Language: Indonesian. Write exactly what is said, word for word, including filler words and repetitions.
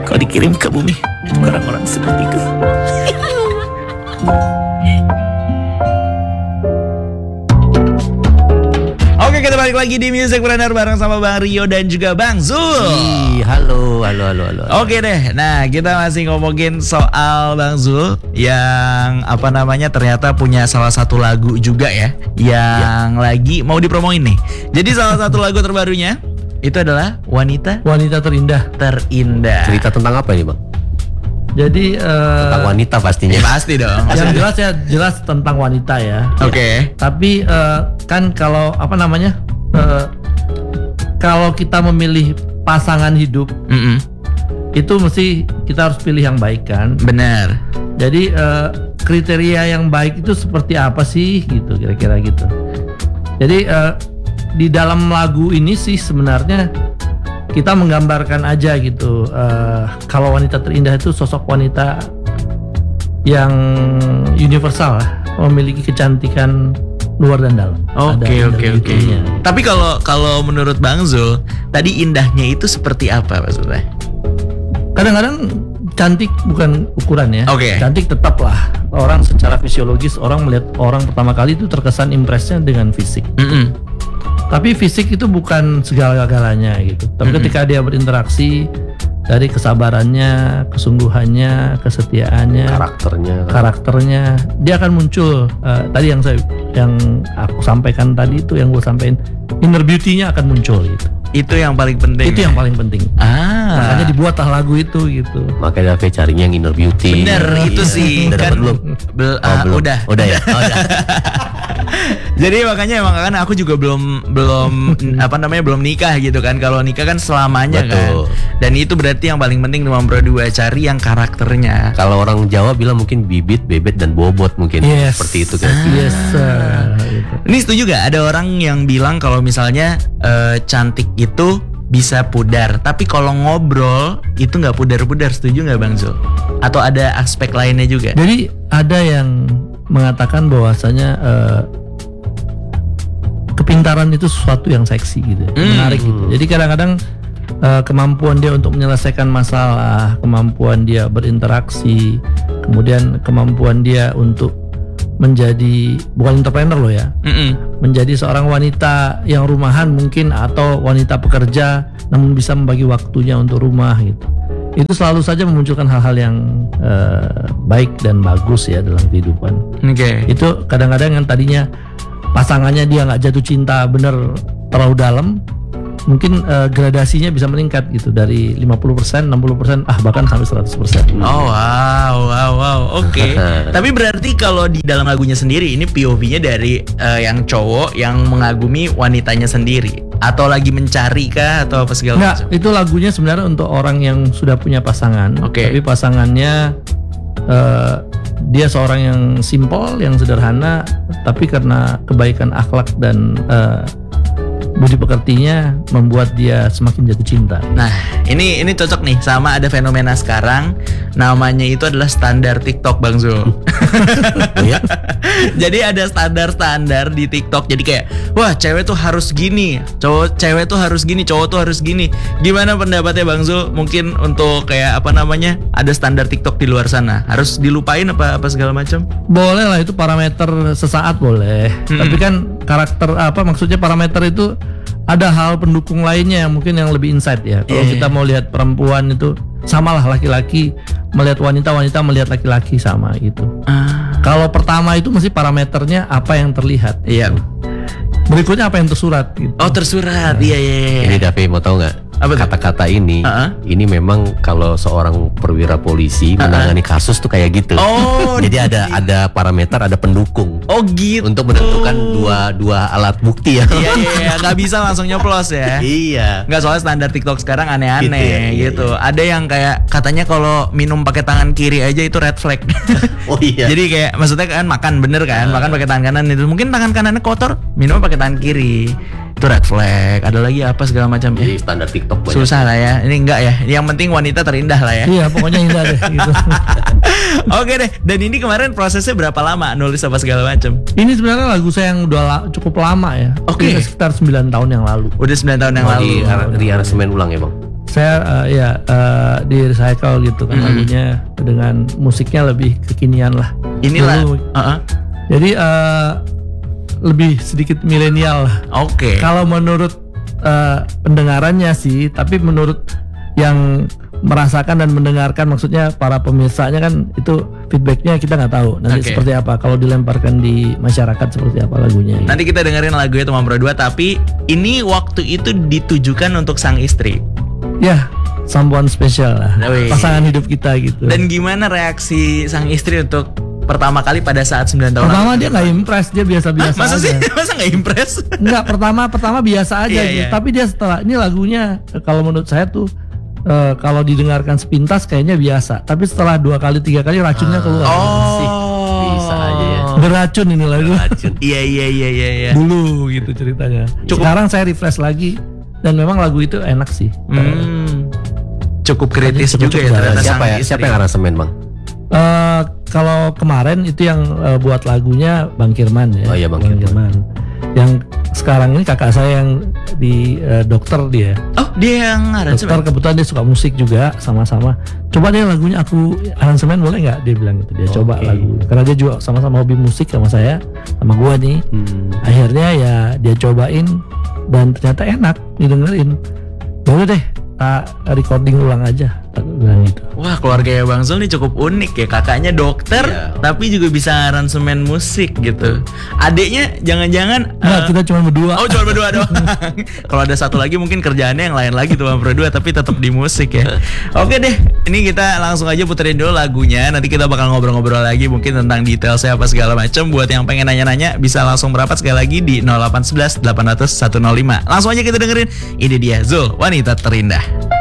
kau dikirim ke bumi orang-orang sepertiku. Oke, kita balik lagi di Musicpreneur bareng sama Bang Rio dan juga Bang Zul. Ih, halo, halo, halo, halo. Oke deh, nah kita masih ngomongin soal Bang Zul yang apa namanya ternyata punya salah satu lagu juga ya, yang ya. lagi mau dipromoin nih. Jadi salah satu lagu terbarunya itu adalah Wanita Wanita Terindah. Terindah. Cerita tentang apa ini, Bang? Jadi uh, tentang wanita pastinya. Ya, pasti dong. Yang jelas ya jelas tentang wanita ya. Oke. Okay. Tapi uh, kan kalau apa namanya uh, kalau kita memilih pasangan hidup, Mm-mm. itu mesti kita harus pilih yang baik kan. Benar. Jadi uh, kriteria yang baik itu seperti apa sih gitu kira-kira gitu. Jadi uh, di dalam lagu ini sih sebenarnya kita menggambarkan aja gitu uh, kalau wanita terindah itu sosok wanita yang universal lah, memiliki kecantikan luar dan dalam. Oke oke oke. Tapi kalau kalau menurut Bang Zul tadi indahnya itu seperti apa maksudnya? Kadang-kadang cantik bukan ukuran ya. Oke. Okay. Cantik tetap lah. Orang secara fisiologis orang melihat orang pertama kali itu terkesan impresnya dengan fisik. Mm-mm. Tapi fisik itu bukan segala-galanya gitu. Tapi mm-hmm. ketika dia berinteraksi dari kesabarannya, kesungguhannya, kesetiaannya, karakternya, karakternya, dia akan muncul. Uh, tadi yang saya, yang aku sampaikan tadi itu yang gue sampaikan, inner beauty-nya akan muncul gitu. Itu yang paling penting. Itu yang paling penting. Ah. Makanya dibuatlah lagu itu gitu. Makanya Dave carinya yang inner beauty. Bener iya. itu sih. Udah kan belum? Bel, oh, uh, belum. Udah. Udah ya. Oh, udah. Jadi makanya emang kan aku juga belum belum apa namanya belum nikah gitu kan. Kalau nikah kan selamanya. Betul. Kan. Dan itu berarti yang paling penting nomor dua cari yang karakternya. Kalau orang Jawa bilang mungkin bibit, bebet dan bobot mungkin. Yes. Seperti itu kan. Ah. Yes. Uh, Ini setuju gak ada orang yang bilang kalau misalnya uh, cantik itu bisa pudar, tapi kalau ngobrol itu nggak pudar-pudar, setuju nggak Bang Zul? Atau ada aspek lainnya juga? Jadi ada yang mengatakan bahwasanya uh, kepintaran itu sesuatu yang seksi gitu, mm. menarik gitu. Jadi kadang-kadang uh, kemampuan dia untuk menyelesaikan masalah, kemampuan dia berinteraksi, kemudian kemampuan dia untuk menjadi bukan entrepreneur loh ya, Mm-mm. menjadi seorang wanita yang rumahan mungkin atau wanita pekerja namun bisa membagi waktunya untuk rumah gitu. Itu selalu saja memunculkan hal-hal yang uh, baik dan bagus ya dalam kehidupan. Oke. Okay. Itu kadang-kadang yang tadinya pasangannya dia nggak jatuh cinta bener terlalu dalam, mungkin uh, gradasinya bisa meningkat gitu dari lima puluh persen, enam puluh persen, ah bahkan sampai seratus persen. Oh wow, wow, wow, oke. Okay. Tapi berarti kalau di dalam lagunya sendiri ini P O V-nya dari uh, yang cowok yang mengagumi wanitanya sendiri, atau lagi mencari kah atau apa segala macam? Nggak, itu lagunya sebenarnya untuk orang yang sudah punya pasangan. Oke. Okay. Tapi pasangannya uh, dia seorang yang simpel, yang sederhana, tapi karena kebaikan akhlak dan uh, budi pekertinya membuat dia semakin jatuh cinta. Nah, ini ini cocok nih sama ada fenomena sekarang namanya itu adalah standar TikTok Bang Zul. Oh ya? Jadi ada standar-standar di TikTok. Jadi kayak, wah cewek tuh harus gini, cowok cewek tuh harus gini, cowok tuh harus gini. Gimana pendapatnya Bang Zul? Mungkin untuk kayak apa namanya? Ada standar TikTok di luar sana. Harus dilupain apa apa segala macam? Boleh lah, itu parameter sesaat boleh. Hmm. Tapi kan karakter apa maksudnya parameter itu ada hal pendukung lainnya yang mungkin yang lebih insight ya. Kalau yeah. kita mau lihat perempuan itu samalah, laki-laki melihat wanita, wanita melihat laki-laki sama gitu. Ah. Kalau pertama itu mesti parameternya apa yang terlihat. Iya. Yeah. Berikutnya apa yang tersurat gitu. Oh tersurat, iya iya. Yeah. Ini Davi mau tahu nggak? Kata-kata ini, uh-huh. ini memang kalau seorang perwira polisi uh-huh. menangani kasus tuh kayak gitu. Oh, jadi ada ada parameter, ada pendukung. Oh gitu. Untuk menentukan dua dua alat bukti ya. Iya iya, iya. Nggak bisa langsung nyoplos ya. Iya. Nggak, soalnya standar TikTok sekarang aneh-aneh gitu. Ya, iya, gitu. Iya. Ada yang kayak katanya kalau minum pakai tangan kiri aja itu red flag. Oh iya. Jadi kayak maksudnya kan makan bener kan, uh. makan pakai tangan kanan itu mungkin tangan kanannya kotor, minum pakai tangan kiri. Itu red flag. Ada lagi apa segala macam. Jadi standar TikTok banyak. Susah lah ya. Ini enggak ya. Yang penting wanita terindah lah ya. Iya, pokoknya indah deh gitu. Oke deh. Dan ini kemarin prosesnya berapa lama nulis apa segala macam? Ini sebenarnya lagu saya yang udah la- cukup lama ya. Oke. Okay. Sekitar sembilan tahun yang lalu. Udah sembilan tahun yang oh, lalu. Di, di aransemen ulang ya, Bang? saya uh, ya uh, di recycle gitu kan, Hmm. lagunya dengan musiknya lebih kekinian lah. Inilah. Dulu. Uh-uh. Jadi uh, lebih sedikit milenial lah. Oke. Kalau menurut uh, pendengarannya sih, tapi menurut yang merasakan dan mendengarkan, maksudnya para pemirsanya kan itu feedbacknya kita nggak tahu nanti Oke. seperti apa. Kalau dilemparkan di masyarakat seperti apa lagunya. Gitu. Nanti kita dengerin lagunya Teman Berdua, tapi ini waktu itu ditujukan untuk sang istri. Ya, someone special lah, Wih. pasangan hidup kita gitu. Dan gimana reaksi sang istri untuk pertama kali pada saat sembilan tahun? pertama dia nggak impress, dia biasa-biasa Hah, masa aja. sih? Masa nggak impress? Enggak, pertama pertama biasa aja Iya, gitu. iya. Tapi dia setelah ini lagunya eh, kalau menurut saya tuh eh, kalau didengarkan sepintas kayaknya biasa. Tapi setelah dua kali tiga kali racunnya keluar. Sih, bisa aja ya. Beracun ini lagu. Racun. Iya iya iya iya iya. Dulu gitu ceritanya. Cukup- Sekarang saya refresh lagi dan memang lagu itu enak sih. Hmm. Cukup kritis Cukup- juga ya cukup ternyata Siapa sang ya? istri. Siapa yang aransemen, Bang? Eh, kalau kemarin itu yang eh, buat lagunya Bang Kirman ya. Oh iya, Bang Kirman. Yang sekarang ini kakak saya yang di eh, dokter dia. Oh dia yang Dokter aransemen. kebetulan dia suka musik juga sama-sama. Coba deh lagunya aku aransemen boleh nggak? Dia bilang gitu. Dia coba Oke. lagu. Karena dia juga sama-sama hobi musik sama saya, sama gua nih. Hmm. Akhirnya ya dia cobain dan ternyata enak didengerin. Boleh deh, tak recording ulang aja. Aku bilang gitu. Wah keluarga Bang Zul nih cukup unik ya. Kakaknya dokter Iya. tapi juga bisa aransemen musik gitu. Adiknya jangan-jangan Nah, eh, kita cuma berdua. Oh cuma berdua doang. Kalau ada satu lagi mungkin kerjaannya yang lain lagi tuh Bang berdua, tapi tetap di musik ya. Oke deh, ini kita langsung aja puterin dulu lagunya. Nanti kita bakal ngobrol-ngobrol lagi mungkin tentang detailnya apa segala macam. Buat yang pengen nanya-nanya bisa langsung merapat sekali lagi di nol delapan satu satu delapan nol nol satu nol lima. Langsung aja kita dengerin. Ini dia Zul, Wanita Terindah.